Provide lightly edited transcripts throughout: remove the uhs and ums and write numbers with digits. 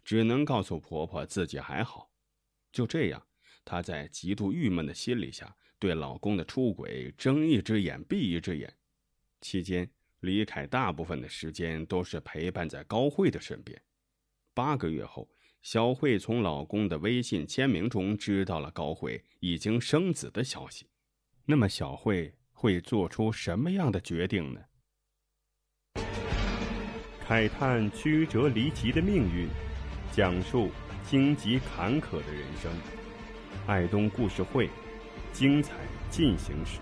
只能告诉婆婆自己还好。就这样，她在极度郁闷的心理下，对老公的出轨睁一只眼闭一只眼。期间，李凯大部分的时间都是陪伴在高慧的身边。8个月后，小慧从老公的微信签名中知道了高慧已经生子的消息。那么小慧会做出什么样的决定呢？ 慨叹曲折离奇的命运，讲述荆棘坎坷的人生。爱东故事会，精彩进行时。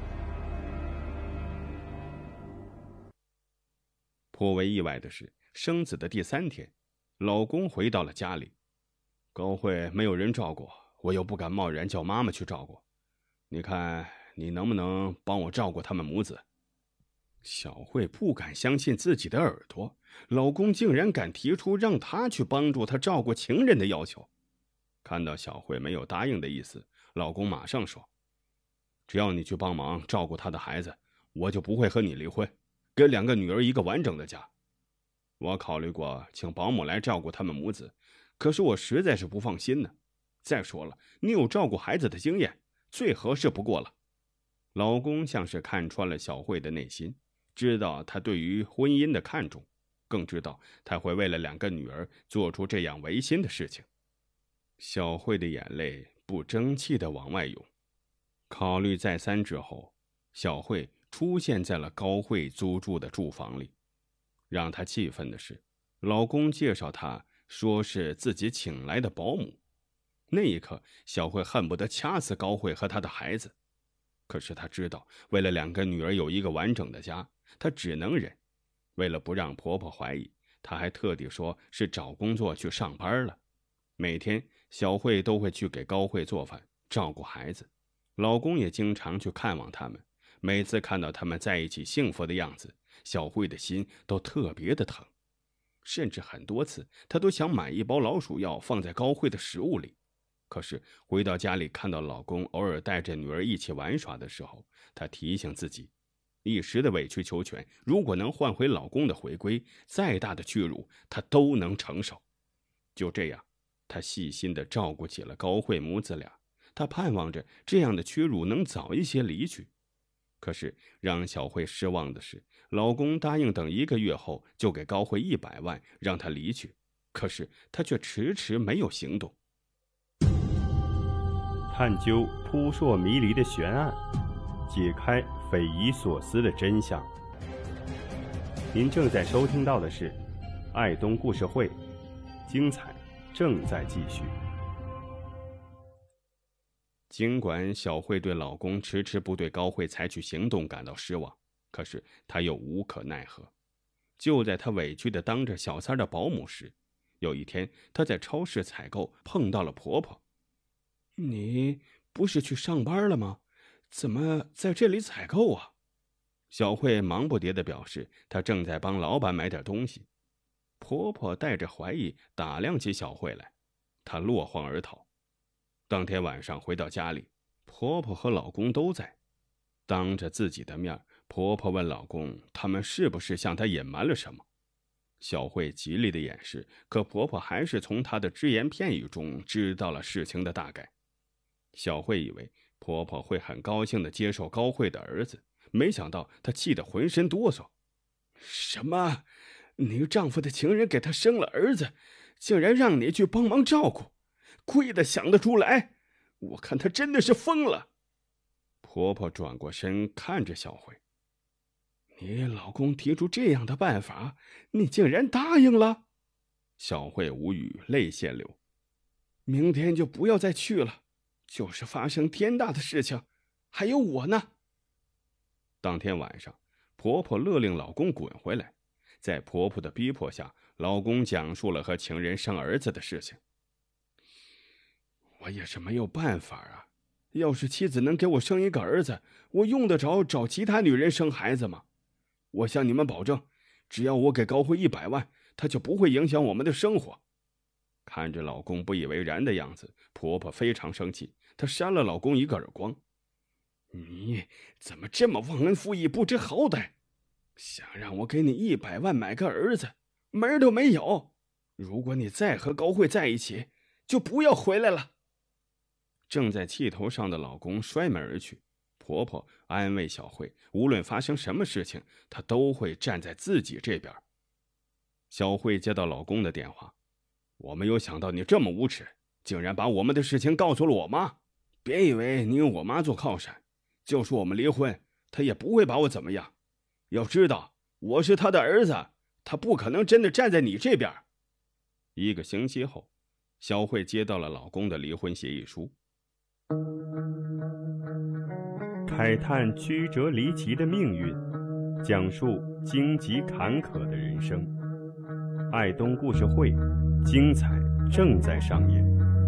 颇为意外的是，生子的第3天，老公回到了家里。高慧没有人照顾，我又不敢贸然叫妈妈去照顾，你看你能不能帮我照顾他们母子？小慧不敢相信自己的耳朵，老公竟然敢提出让她去帮助她照顾情人的要求。看到小慧没有答应的意思，老公马上说，只要你去帮忙照顾她的孩子，我就不会和你离婚，给2个女儿一个完整的家。我考虑过请保姆来照顾他们母子，可是我实在是不放心呢。再说了，你有照顾孩子的经验，最合适不过了。老公像是看穿了小慧的内心，知道她对于婚姻的看重，更知道她会为了2个女儿做出这样违心的事情。小慧的眼泪不争气地往外涌。考虑再三之后，小慧出现在了高慧租住的住房里。让她气愤的是，老公介绍她说是自己请来的保姆。那一刻，小慧恨不得掐死高慧和她的孩子。可是她知道，为了2个女儿有一个完整的家，她只能忍。为了不让婆婆怀疑，她还特地说是找工作去上班了。每天，小慧都会去给高慧做饭，照顾孩子。老公也经常去看望他们。每次看到他们在一起幸福的样子，小慧的心都特别的疼。甚至很多次，她都想买一包老鼠药放在高慧的食物里。可是回到家里，看到老公偶尔带着女儿一起玩耍的时候，她提醒自己，一时的委曲求全，如果能换回老公的回归，再大的屈辱她都能承受。就这样，她细心地照顾起了高慧母子俩。她盼望着这样的屈辱能早一些离去。可是让小慧失望的是，老公答应等1个月后就给高慧100万让她离去，可是她却迟迟没有行动。 探究扑朔迷离的悬案，解开匪夷所思的真相。您正在收听到的是爱东故事会，精彩正在继续。 尽管小慧对老公迟迟不对高慧采取行动感到失望，可是她又无可奈何。就在她委屈地当着小三的保姆时，有一天她在超市采购碰到了婆婆。你不是去上班了吗？怎么在这里采购啊？小慧忙不迭地表示她正在帮老板买点东西。婆婆带着怀疑打量起小慧来，她落荒而逃。当天晚上回到家里，婆婆和老公都在。当着自己的面，婆婆问老公他们是不是向她隐瞒了什么。小慧极力的掩饰，可婆婆还是从她的只言片语中知道了事情的大概。小慧以为婆婆会很高兴地接受高慧的儿子，没想到她气得浑身哆嗦。什么？你丈夫的情人给她生了儿子，竟然让你去帮忙照顾，亏得想得出来，我看她真的是疯了。婆婆转过身看着小慧，你老公提出这样的办法，你竟然答应了？小慧无语，泪腺流。明天就不要再去了，就是发生天大的事情，还有我呢。当天晚上，婆婆勒令老公滚回来。在婆婆的逼迫下，老公讲述了和情人生儿子的事情。我也是没有办法啊，要是妻子能给我生一个儿子，我用得着找其他女人生孩子吗？我向你们保证，只要我给高慧100万，她就不会影响我们的生活。看着老公不以为然的样子，婆婆非常生气，她扇了老公一个耳光。你怎么这么忘恩负义，不知好歹？想让我给你100万买个儿子，门儿都没有！ 如果你再和高慧在一起，就不要回来了。正在气头上的老公摔门而去，婆婆安慰小慧，无论发生什么事情，她都会站在自己这边。小慧接到老公的电话，我没有想到你这么无耻，竟然把我们的事情告诉了我妈。别以为你有我妈做靠山，就说我们离婚，她也不会把我怎么样。要知道，我是她的儿子，她不可能真的站在你这边。1个星期后，小慧接到了老公的离婚协议书。 慨叹曲折离奇的命运，讲述荆棘坎坷的人生。爱东故事会，精彩正在上演。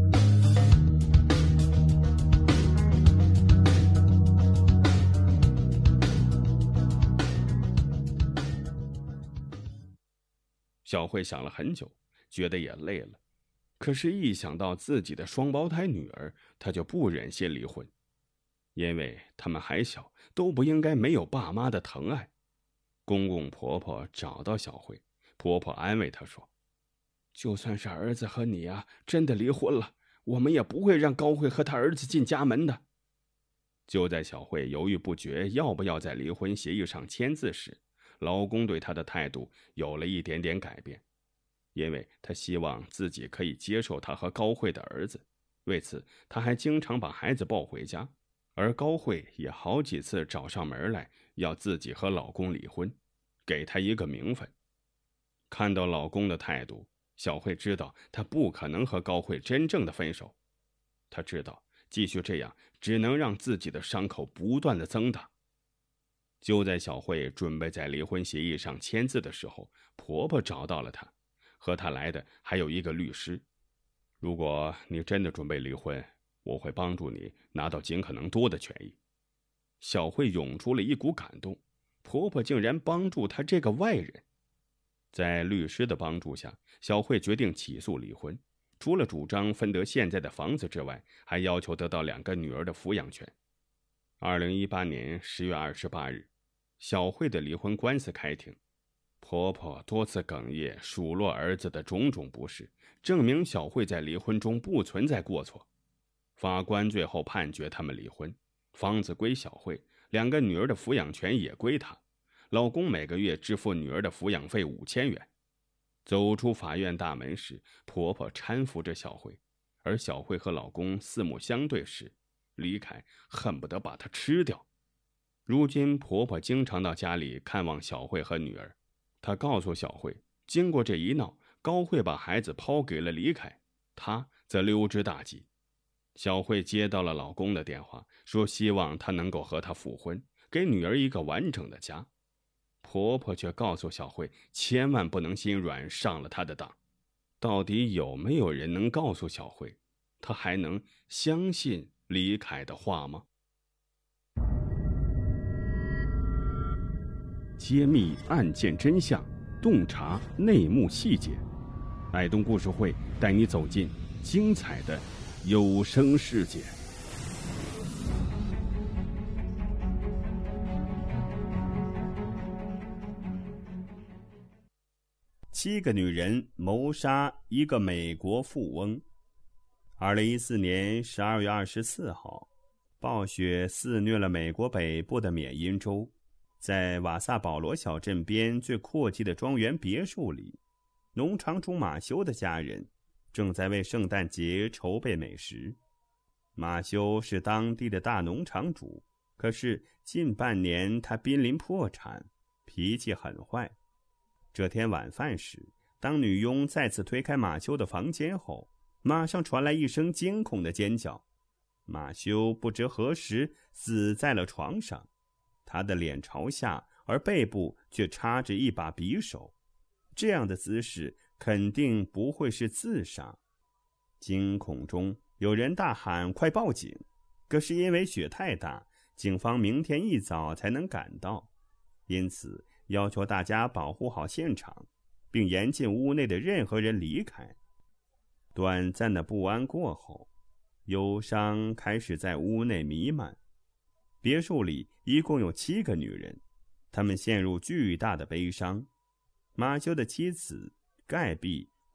小慧想了很久，觉得也累了，可是一想到自己的双胞胎女儿，她就不忍心离婚，因为他们还小，都不应该没有爸妈的疼爱。公公婆婆找到小慧，婆婆安慰她说，就算是儿子和你真的离婚了，我们也不会让高慧和他儿子进家门的。就在小慧犹豫不决要不要在离婚协议上签字时，老公对她的态度有了一点点改变，因为他希望自己可以接受他和高慧的儿子，为此他还经常把孩子抱回家，而高慧也好几次找上门来要自己和老公离婚，给他一个名分。看到老公的态度，小慧知道她不可能和高慧真正的分手，她知道继续这样只能让自己的伤口不断的增大。就在小慧准备在离婚协议上签字的时候，婆婆找到了她，和她来的还有一个律师。如果你真的准备离婚，我会帮助你拿到尽可能多的权益。小慧涌出了一股感动，婆婆竟然帮助她这个外人。在律师的帮助下，小慧决定起诉离婚，除了主张分得现在的房子之外，还要求得到2个女儿的抚养权。2018年10月28日，小慧的离婚官司开庭，婆婆多次哽咽数落儿子的种种不是，证明小慧在离婚中不存在过错。法官最后判决他们离婚，房子归小慧，2个女儿的抚养权也归她，老公每个月支付女儿的抚养费5000元。走出法院大门时，婆婆搀扶着小慧，而小慧和老公四目相对时，李凯恨不得把她吃掉。如今婆婆经常到家里看望小慧和女儿，她告诉小慧，经过这一闹，高慧把孩子抛给了李凯，她则溜之大吉。小慧接到了老公的电话，说希望他能够和她复婚，给女儿一个完整的家。婆婆却告诉小慧，千万不能心软上了她的当。到底有没有人能告诉小慧，她还能相信李凯的话吗？揭秘案件真相，洞察内幕细节，爱东故事会带你走进精彩的有声世界。 7个女人谋杀一个美国富翁。2014年12月24号，暴雪肆虐了美国北部的缅因州。在瓦萨保罗小镇边最阔气的庄园别墅里，农场主马修的家人正在为圣诞节筹备美食。马修是当地的大农场主，可是近半年他濒临破产，脾气很坏。这天晚饭时，当女佣再次推开马修的房间后，马上传来一声惊恐的尖叫。马修不知何时死在了床上，他的脸朝下，而背部却插着一把匕首。这样的姿势肯定不会是自杀。惊恐中，有人大喊快报警，可是因为雪太大，警方明天一早才能赶到，因此要求大家保护好现场，并严禁屋内的任何人离开。短暂的不安过后，忧伤开始在屋内弥漫。别墅里一共有7个女人，她们陷入巨大的悲伤。马修的妻子盖比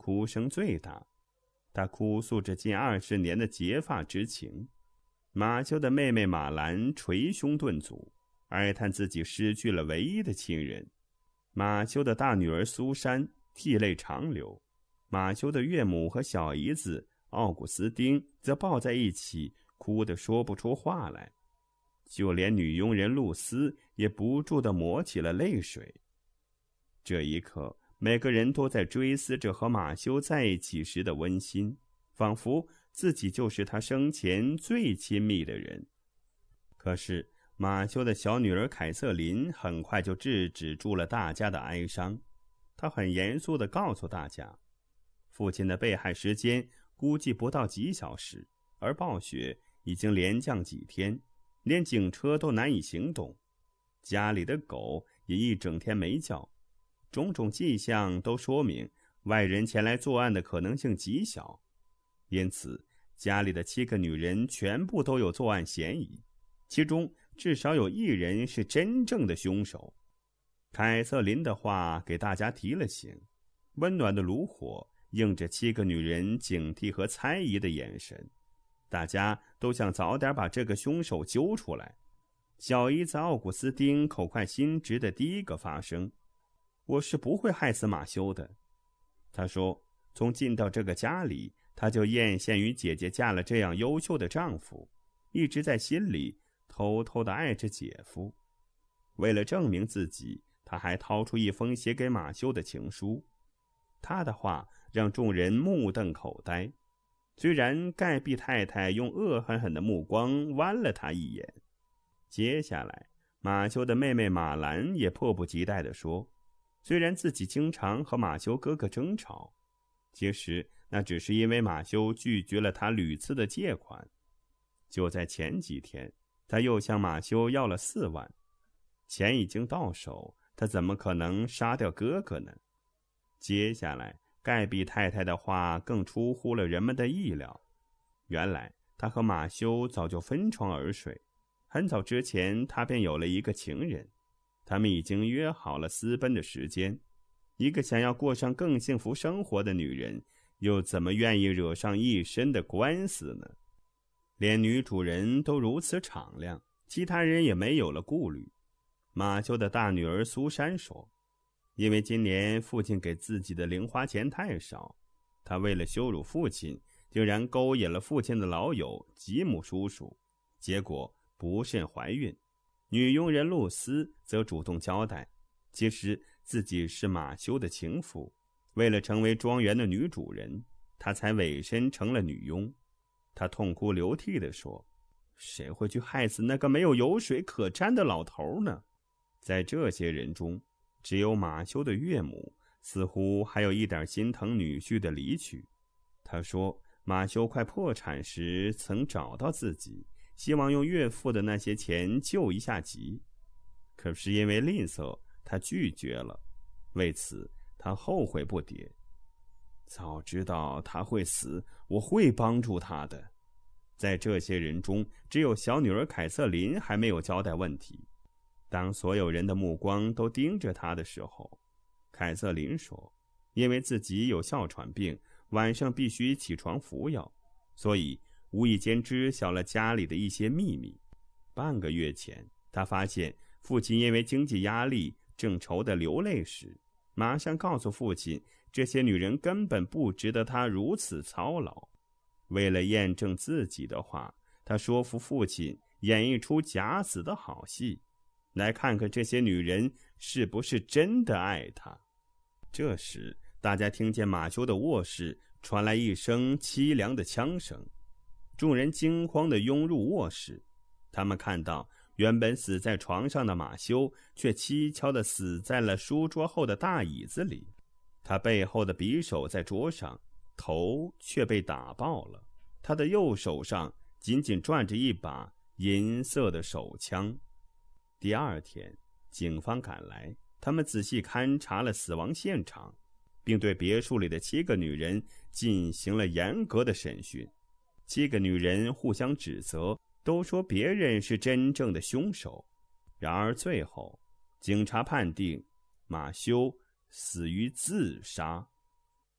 哭声最大。他哭诉着近20年的结发之情。马修的妹妹马兰捶胸顿足，哀叹自己失去了唯一的亲人。马修的大女儿苏珊涕泪长流，马修的岳母和小姨子奥古斯丁则抱在一起，哭得说不出话来。就连女佣人露丝也不住地抹起了泪水。这一刻，每个人都在追思着和马修在一起时的温馨，仿佛自己就是他生前最亲密的人。可是马修的小女儿凯瑟琳很快就制止住了大家的哀伤。她很严肃地告诉大家，父亲的被害时间估计不到几小时，而暴雪已经连降几天，连警车都难以行动，家里的狗也一整天没叫，种种迹象都说明外人前来作案的可能性极小，因此家里的7个女人全部都有作案嫌疑，其中至少有1人是真正的凶手。凯瑟琳的话给大家提了醒，温暖的炉火映着7个女人警惕和猜疑的眼神，大家都想早点把这个凶手揪出来。小姨子奥古斯丁口快心直的第一个发声：“我是不会害死马修的。”他说，从进到这个家里，他就艳羡于姐姐嫁了这样优秀的丈夫，一直在心里偷偷地爱着姐夫。为了证明自己，他还掏出一封写给马修的情书。他的话让众人目瞪口呆，虽然盖碧太太用恶狠狠的目光剜了他一眼。接下来，马修的妹妹马兰也迫不及待地说，虽然自己经常和马修哥哥争吵，其实那只是因为马修拒绝了他屡次的借款。就在前几天，他又向马修要了4万，钱已经到手，他怎么可能杀掉哥哥呢？接下来，盖碧太太的话更出乎了人们的意料。原来他和马修早就分床而睡，很早之前他便有了一个情人，他们已经约好了私奔的时间。一个想要过上更幸福生活的女人，又怎么愿意惹上一身的官司呢？连女主人都如此敞亮，其他人也没有了顾虑。马修的大女儿苏珊说，因为今年父亲给自己的零花钱太少，她为了羞辱父亲，竟然勾引了父亲的老友吉姆叔叔，结果不慎怀孕。女佣人露丝则主动交代，其实自己是马修的情妇，为了成为庄园的女主人，她才委身成了女佣。她痛哭流涕地说，谁会去害死那个没有油水可沾的老头呢？在这些人中，只有马修的岳母似乎还有一点心疼女婿的离去。他说，马修快破产时曾找到自己，希望用岳父的那些钱救一下急，可是因为吝啬，他拒绝了。为此，他后悔不迭。早知道他会死，我会帮助他的。在这些人中，只有小女儿凯瑟琳还没有交代问题。当所有人的目光都盯着他的时候，凯瑟琳说，因为自己有哮喘病，晚上必须起床服药，所以无意间知晓了家里的一些秘密。半个月前，他发现父亲因为经济压力正愁得流泪时，马上告诉父亲，这些女人根本不值得他如此操劳。为了验证自己的话，他说服父亲演一出假死的好戏，来看看这些女人是不是真的爱他。这时，大家听见马修的卧室传来一声凄凉的枪声，众人惊慌地拥入卧室。他们看到原本死在床上的马修，却蹊跷地死在了书桌后的大椅子里。他背后的匕首在桌上，头却被打爆了。他的右手上紧紧攥着一把银色的手枪。第二天，警方赶来，他们仔细勘察了死亡现场，并对别墅里的7个女人进行了严格的审讯。7个女人互相指责，都说别人是真正的凶手。然而最后，警察判定马修死于自杀。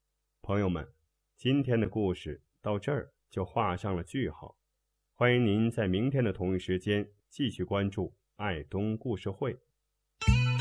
朋友们，今天的故事到这儿就画上了句号。欢迎您在明天的同一时间继续关注爱东故事会。